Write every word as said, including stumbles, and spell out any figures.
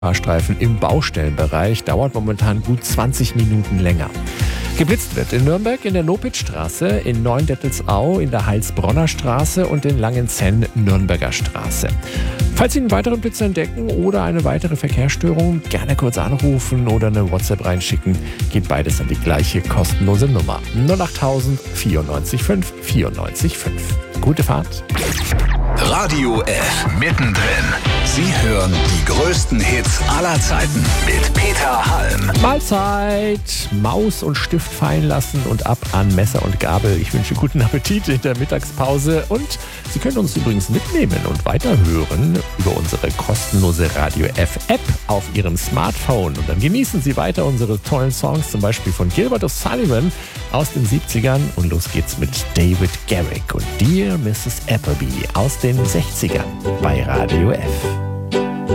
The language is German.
Fahrstreifen im Baustellenbereich dauert momentan gut zwanzig Minuten länger. Geblitzt wird in Nürnberg in der Nopitzstraße, in Neuendettelsau in der Heilsbronner Straße und in Langenzenn Nürnberger Straße. Falls Sie einen weiteren Blitzer entdecken oder eine weitere Verkehrsstörung, gerne kurz anrufen oder eine WhatsApp reinschicken. Geht beides an die gleiche kostenlose Nummer null achttausend vierundneunzig fünf vierundneunzig fünf. Gute Fahrt. Radio F. Mittendrin. Sie hören die größten Hits aller Zeiten mit Peter Halm. Mahlzeit. Maus und Stift fallen lassen und ab an Messer und Gabel. Ich wünsche guten Appetit in der Mittagspause. Und Sie können uns übrigens mitnehmen und weiterhören über unsere kostenlose Radio F App auf Ihrem Smartphone. Und dann genießen Sie weiter unsere tollen Songs, zum Beispiel von Gilbert O'Sullivan aus den siebzigern. Und los geht's mit David Garrick und Dear Missus Appleby aus den sechzigern bei Radio F.